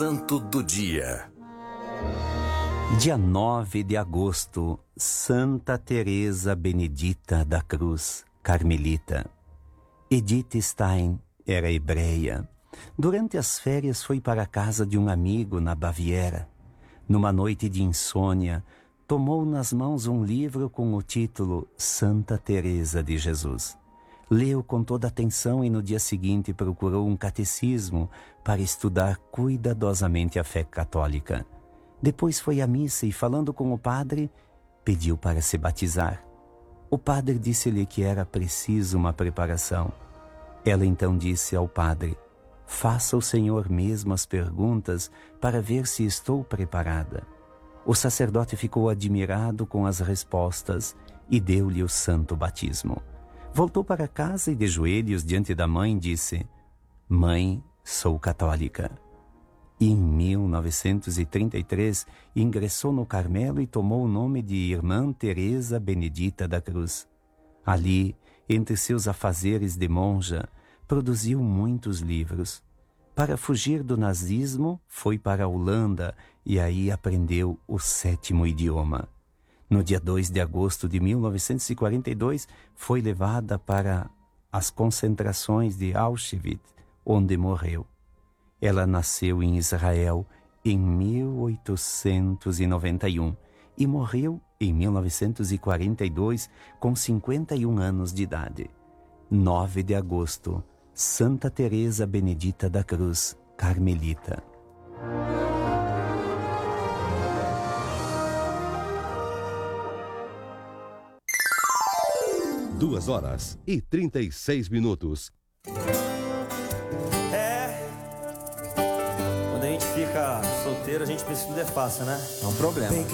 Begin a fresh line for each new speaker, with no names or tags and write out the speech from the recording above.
Santo do Dia.
Dia 9 de agosto, Santa Teresa Benedita da Cruz, carmelita. Edith Stein era hebreia. Durante as férias foi para a casa de um amigo na Baviera. Numa noite de insônia, tomou nas mãos um livro com o título Santa Teresa de Jesus. Leu com toda atenção e no dia seguinte procurou um catecismo para estudar cuidadosamente a fé católica. Depois foi à missa e, falando com o padre, pediu para se batizar. O padre disse-lhe que era preciso uma preparação. Ela então disse ao padre: faça o Senhor mesmo as perguntas para ver se estou preparada. O sacerdote ficou admirado com as respostas e deu-lhe o santo batismo. Voltou para casa e, de joelhos diante da mãe, disse: Mãe, sou católica. E em 1933 ingressou no Carmelo e tomou o nome de Irmã Teresa Benedita da Cruz. Ali, entre seus afazeres de monja, produziu muitos livros. Para fugir do nazismo, foi para a Holanda e aí aprendeu o 7º idioma. No dia 2 de agosto de 1942, foi levada para as concentrações de Auschwitz, onde morreu. Ela nasceu em Israel em 1891 e morreu em 1942 com 51 anos de idade. 9 de agosto, Santa Teresa Benedita da Cruz, carmelita.
Duas horas e 36 minutos.
Quando a gente fica solteiro, a gente pensa que tudo é fácil, né?
É um problema.